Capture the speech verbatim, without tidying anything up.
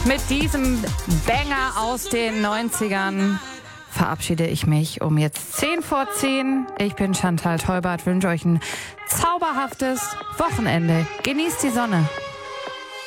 Mit diesem Banger aus den neunzigern verabschiede ich mich um jetzt zehn vor zehn. Ich bin Chantal Teubert, wünsche euch ein zauberhaftes Wochenende. Genießt die Sonne.